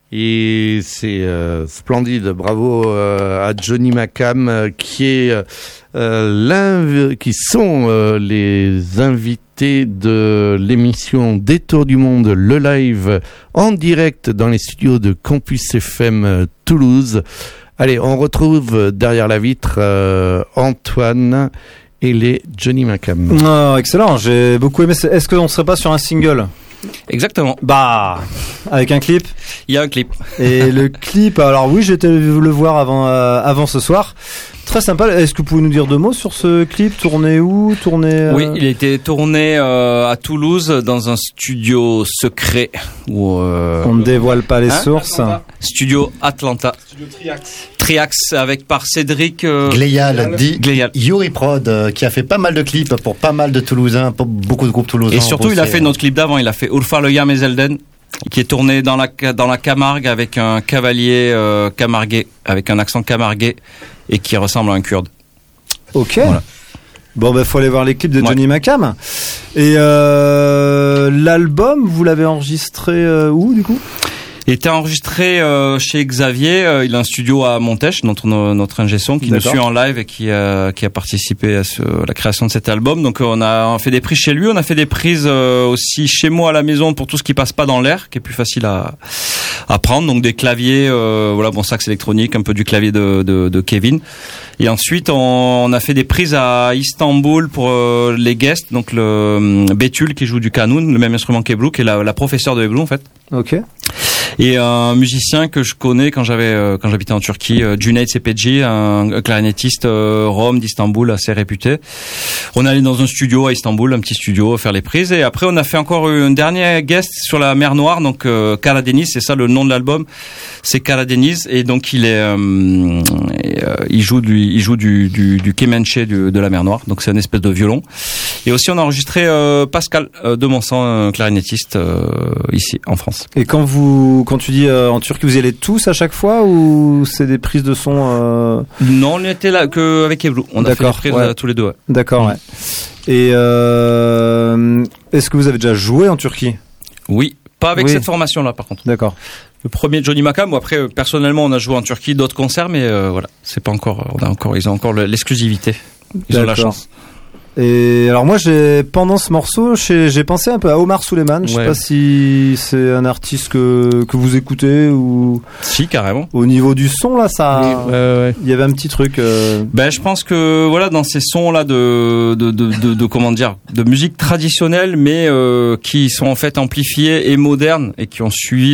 Et c'est splendide. Bravo à Johnny Macam qui sont les invités de l'émission Détour du Monde, le live en direct dans les studios de Campus FM Toulouse. Allez, on retrouve derrière la vitre Antoine et les Johnny Macam. Oh, excellent, j'ai beaucoup aimé. Est-ce qu'on ne serait pas sur un single ? Exactement. Bah, avec un clip. Il y a un clip. Et le clip, alors oui, j'étais le voir avant ce soir. Très sympa. Est-ce que vous pouvez nous dire 2 mots sur ce clip ? Tourné où ? Oui, il a été tourné à Toulouse dans un studio secret où on ne dévoile pas les sources. Atlanta. Studio Atlanta. Studio Triax par Cédric Gleial, dit Yuri Prod, qui a fait pas mal de clips pour pas mal de Toulousains, pour beaucoup de groupes toulousains. Et surtout, il a fait notre clip d'avant. Il a fait Urfa le Yam et Zelden, qui est tourné dans la Camargue avec un cavalier camarguais, avec un accent camarguais et qui ressemble à un Kurde. Ok. Voilà. Bon, faut aller voir les clips de Johnny Macam. Et l'album, vous l'avez enregistré où du coup ? Il était enregistré chez Xavier. Il a un studio à Montèche, notre ingé son, qui nous suit en live et qui a participé à la création de cet album. Donc on a fait des prises chez lui, on a fait des prises aussi chez moi à la maison pour tout ce qui passe pas dans l'air, qui est plus facile à prendre. Donc des claviers, sax électronique, un peu du clavier de Kevin. Et ensuite on a fait des prises à Istanbul pour les guests, donc le Betül qui joue du kanoun, le même instrument qu'Ebru, qui est la professeure de Ebru en fait. Ok. Et un musicien que je connais quand j'habitais en Turquie, Cüneyt Sepeci, un clarinettiste rom d'Istanbul assez réputé. On est allé dans un studio à Istanbul, un petit studio, faire les prises. Et après, on a fait encore un dernier guest sur la mer Noire, donc Karadeniz, c'est ça le nom de l'album, c'est Karadeniz. Et donc il joue du kemençe de la mer Noire, donc c'est une espèce de violon. Et aussi on a enregistré Pascal de Monsan, un clarinettiste ici en France. Et quand tu dis en Turquie, vous y allez tous à chaque fois ou c'est des prises de son Non, on était là que avec Ebru. On a fait des prises tous les deux. Ouais. D'accord. Ouais. Et est-ce que vous avez déjà joué en Turquie ? Oui, pas avec cette formation-là par contre. D'accord. Le premier Johnny Macam, ou après personnellement on a joué en Turquie d'autres concerts, mais voilà, c'est pas encore. Ils ont encore l'exclusivité. Ils ont la chance. Et alors moi pendant ce morceau j'ai pensé un peu à Omar Souleyman. Je sais pas si c'est un artiste que vous écoutez ou. Si, carrément. Au niveau du son là, ça. Oui, il y avait un petit truc. Je pense que voilà, dans ces sons là de comment dire, de musique traditionnelle, mais qui sont en fait amplifiés et modernes et qui ont suivi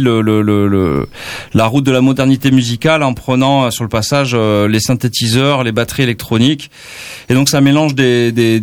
la route de la modernité musicale en prenant sur le passage les synthétiseurs, les batteries électroniques, et donc ça mélange des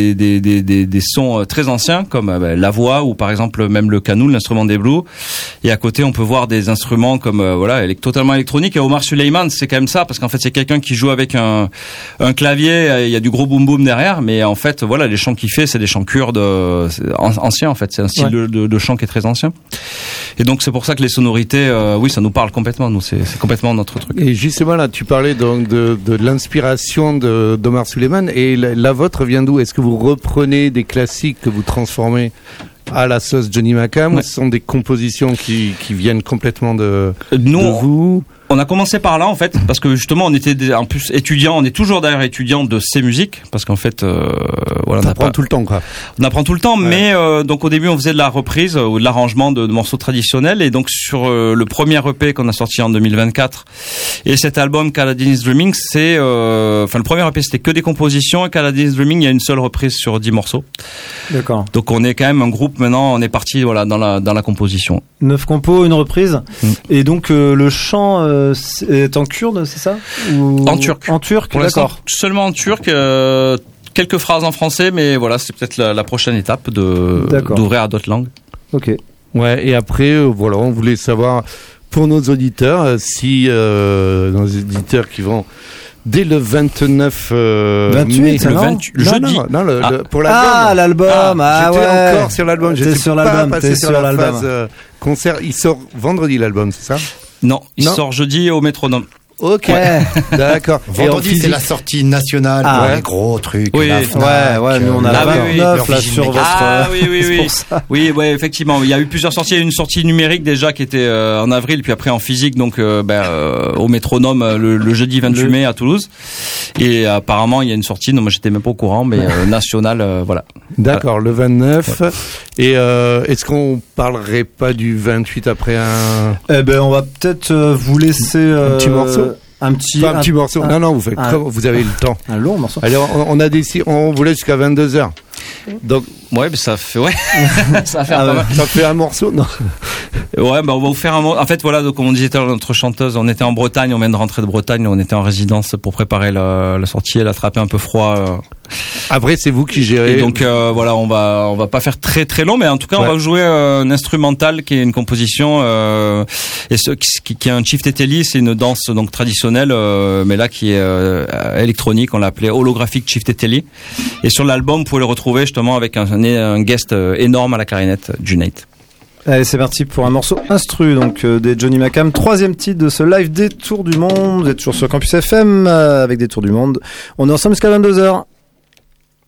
sons très anciens comme la voix ou par exemple même le kanoun, l'instrument des blues, et à côté on peut voir des instruments comme totalement électroniques. Et Omar Souleyman, c'est quand même ça, parce qu'en fait c'est quelqu'un qui joue avec un clavier, il y a du gros boom boom derrière, mais en fait voilà, les chants qu'il fait c'est des chants kurdes anciens en fait, c'est un style de chant qui est très ancien, et donc c'est pour ça que les sonorités ça nous parle complètement, nous c'est complètement notre truc. Et justement là tu parlais donc de l'inspiration d'Omar Souleyman, et la vôtre vient d'où ? Est-ce que vous reprenez des classiques que vous transformez à la sauce Johnny Macam, ou ce sont des compositions qui viennent complètement de vous ? On a commencé par là en fait, parce que justement on était en plus étudiants, on est toujours d'ailleurs étudiants de ces musiques, parce qu'en fait on apprend tout le temps quoi. On apprend tout le temps, mais donc au début on faisait de la reprise ou de l'arrangement de morceaux traditionnels, et donc sur le premier EP qu'on a sorti en 2024 et cet album Karadeniz Dreaming, c'est le premier EP c'était que des compositions, et Karadeniz Dreaming il y a une seule reprise sur 10 morceaux. D'accord. Donc on est quand même un groupe maintenant, on est parti dans la composition. 9 compos, une reprise. Et donc le chant est en kurde, c'est ça ? Ou... En turc. En turc, pour d'accord. Seulement en turc, quelques phrases en français, mais voilà, c'est peut-être la prochaine étape d'ouvrir à d'autres langues. Ok. Ouais, et après, on voulait savoir, pour nos auditeurs, si nos auditeurs qui vont dès le 29 mai, le 28 jeudi. Non, pour l'album. Ah, l'album. J'étais encore sur l'album. J'étais sur l'album. Passé sur la phase concert. Il sort vendredi l'album, c'est ça ? Non, il sort jeudi au Métronome. Ok, d'accord. Vendredi, c'est la sortie nationale, les gros trucs. Oui, nous on a la 29 là sur votre. Ah oui. Oui, ouais, effectivement. Il y a eu plusieurs sorties. Il y a eu une sortie numérique déjà qui était en avril, puis après en physique, donc au Métronome le jeudi 28 mai à Toulouse. Et apparemment, il y a une sortie. Non, moi j'étais même pas au courant, mais nationale, voilà. D'accord, le 29. Et est-ce qu'on parlerait pas du 28 après un... on va peut-être vous laisser un petit morceau. Un petit morceau. Non, vous faites comme vous avez le temps. Un long morceau. Allez, on a décidé, on vous laisse jusqu'à 22h. Donc, ouais, mais ça fait, ça va faire pas mal. Ça fait un morceau, non? Ouais, on va vous faire un morceau. En fait, voilà, donc, comme on disait, notre chanteuse, on était en Bretagne, on vient de rentrer de Bretagne, on était en résidence pour préparer la sortie, elle a attrapé un peu froid. Après, c'est vous qui gérez. Et donc, voilà, on va pas faire très très long, mais en tout cas, on va jouer un instrumental qui est une composition, qui est un chifteteli, c'est une danse, donc, traditionnelle, mais là, qui est, électronique, on l'a appelé holographic chifteteli. Et sur l'album, vous pouvez le retrouver, justement, avec un guest énorme à la clarinette, Junaid. Allez, c'est parti pour un morceau instru, donc des Johnny Macam, 3e titre de ce live des Tours du Monde. Vous êtes toujours sur Campus FM avec des Tours du Monde. On est ensemble jusqu'à 22h.